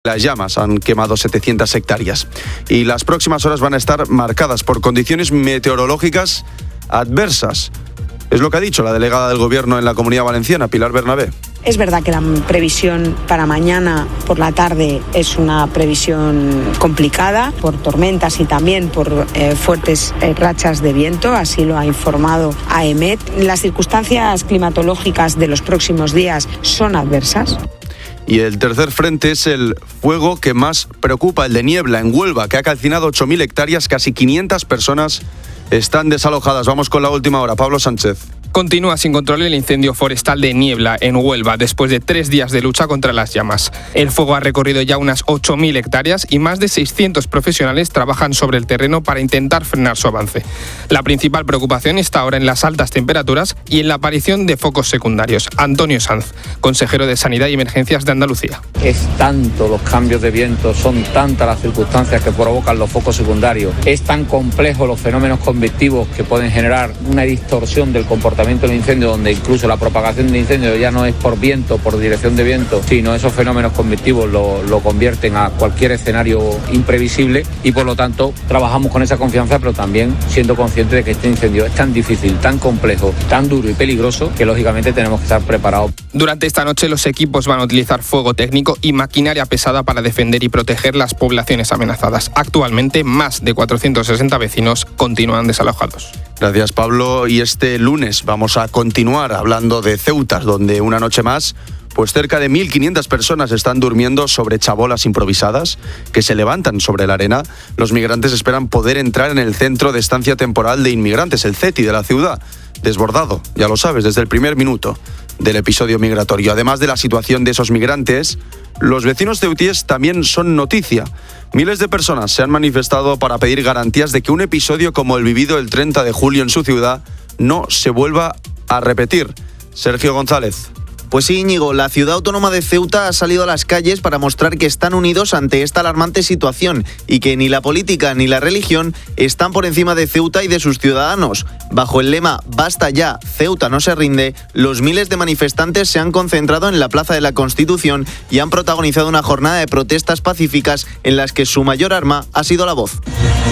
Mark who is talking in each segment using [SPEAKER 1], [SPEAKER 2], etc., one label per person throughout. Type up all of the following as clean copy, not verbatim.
[SPEAKER 1] Las llamas han quemado 700 hectáreas y las próximas horas van a estar marcadas por condiciones meteorológicas adversas. Es lo que ha dicho la delegada del Gobierno en la Comunidad Valenciana, Pilar Bernabé.
[SPEAKER 2] Es verdad que la previsión para mañana por la tarde es una previsión complicada por tormentas y también por fuertes rachas de viento, así lo ha informado AEMET. Las circunstancias climatológicas de los próximos días son adversas.
[SPEAKER 1] Y el tercer frente es el fuego que más preocupa, el de niebla en Huelva, que ha calcinado 8.000 hectáreas, casi 500 personas están desalojadas. Vamos con la última hora. Pablo Sánchez.
[SPEAKER 3] Continúa sin control el incendio forestal de Niebla, en Huelva, después de 3 días de lucha contra las llamas. El fuego ha recorrido ya unas 8.000 hectáreas y más de 600 profesionales trabajan sobre el terreno para intentar frenar su avance. La principal preocupación está ahora en las altas temperaturas y en la aparición de focos secundarios. Antonio Sanz, consejero de Sanidad y Emergencias de Andalucía.
[SPEAKER 4] Es tanto los cambios de viento, son tantas las circunstancias que provocan los focos secundarios, es tan complejo los fenómenos convectivos que pueden generar una distorsión del comportamiento del incendio, donde incluso la propagación del incendio ya no es por viento, por dirección de viento, sino esos fenómenos convectivos lo convierten a cualquier escenario imprevisible y por lo tanto trabajamos con esa confianza, pero también siendo conscientes de que este incendio es tan difícil, tan complejo, tan duro y peligroso que lógicamente tenemos que estar preparados.
[SPEAKER 3] Durante esta noche los equipos van a utilizar fuego técnico y maquinaria pesada para defender y proteger las poblaciones amenazadas. Actualmente más de 460 vecinos continúan desalojados.
[SPEAKER 1] Gracias, Pablo. Y este lunes vamos a continuar hablando de Ceuta, donde una noche más, pues cerca de 1.500 personas están durmiendo sobre chabolas improvisadas que se levantan sobre la arena. Los migrantes esperan poder entrar en el centro de estancia temporal de inmigrantes, el CETI de la ciudad, desbordado, ya lo sabes, desde el primer minuto del episodio migratorio. Además de la situación de esos migrantes, los vecinos ceutíes también son noticia. Miles de personas se han manifestado para pedir garantías de que un episodio como el vivido el 30 de julio en su ciudad no se vuelva a repetir. Sergio González.
[SPEAKER 5] Pues sí, Íñigo, la ciudad autónoma de Ceuta ha salido a las calles para mostrar que están unidos ante esta alarmante situación y que ni la política ni la religión están por encima de Ceuta y de sus ciudadanos. Bajo el lema «Basta ya, Ceuta no se rinde», los miles de manifestantes se han concentrado en la Plaza de la Constitución y han protagonizado una jornada de protestas pacíficas en las que su mayor arma ha sido la voz.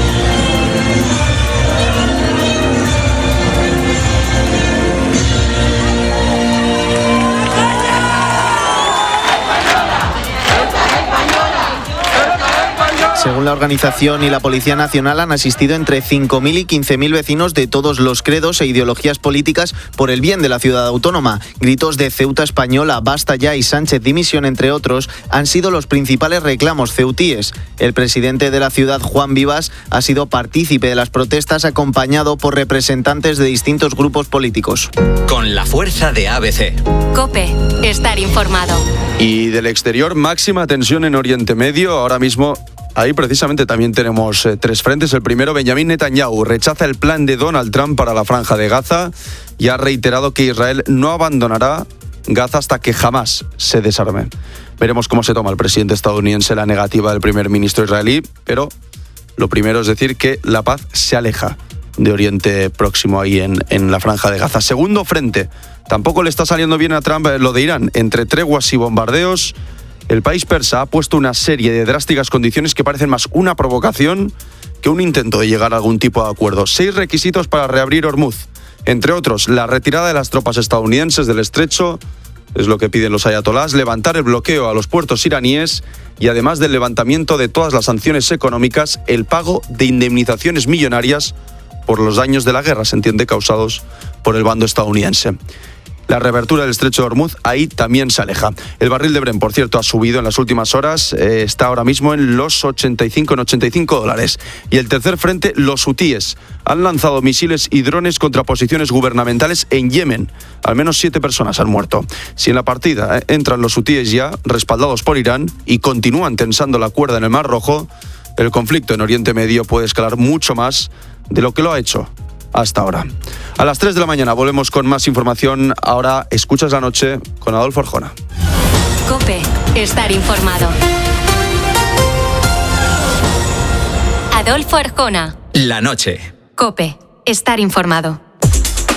[SPEAKER 5] Según la organización y la Policía Nacional, han asistido entre 5.000 y 15.000 vecinos de todos los credos e ideologías políticas por el bien de la ciudad autónoma. Gritos de Ceuta española, Basta ya y Sánchez dimisión, entre otros, han sido los principales reclamos ceutíes. El presidente de la ciudad, Juan Vivas, ha sido partícipe de las protestas acompañado por representantes de distintos grupos políticos.
[SPEAKER 6] Con la fuerza de ABC.
[SPEAKER 7] COPE, estar informado.
[SPEAKER 1] Y del exterior, máxima tensión en Oriente Medio. Ahora mismo, ahí precisamente también tenemos 3 frentes. El primero, Benjamín Netanyahu rechaza el plan de Donald Trump para la Franja de Gaza y ha reiterado que Israel no abandonará Gaza hasta que jamás se desarme. Veremos cómo se toma el presidente estadounidense la negativa del primer ministro israelí, pero lo primero es decir que la paz se aleja de Oriente Próximo ahí en la Franja de Gaza. Segundo frente, tampoco le está saliendo bien a Trump lo de Irán. Entre treguas y bombardeos, el país persa ha puesto una serie de drásticas condiciones que parecen más una provocación que un intento de llegar a algún tipo de acuerdo. 6 requisitos para reabrir Hormuz. Entre otros, la retirada de las tropas estadounidenses del estrecho, es lo que piden los ayatolás, levantar el bloqueo a los puertos iraníes y además del levantamiento de todas las sanciones económicas, el pago de indemnizaciones millonarias por los daños de la guerra, se entiende, causados por el bando estadounidense. La reapertura del estrecho de Hormuz ahí también se aleja. El barril de Brent, por cierto, ha subido en las últimas horas, está ahora mismo en los $85. Y el tercer frente, los hutíes han lanzado misiles y drones contra posiciones gubernamentales en Yemen. Al menos 7 personas han muerto. Si en la partida entran los hutíes ya, respaldados por Irán, y continúan tensando la cuerda en el Mar Rojo, el conflicto en Oriente Medio puede escalar mucho más de lo que lo ha hecho hasta ahora. A las 3 de la mañana volvemos con más información. Ahora escuchas la noche con Adolfo Arjona.
[SPEAKER 7] COPE, estar informado. Adolfo Arjona.
[SPEAKER 6] La noche.
[SPEAKER 7] COPE, estar informado.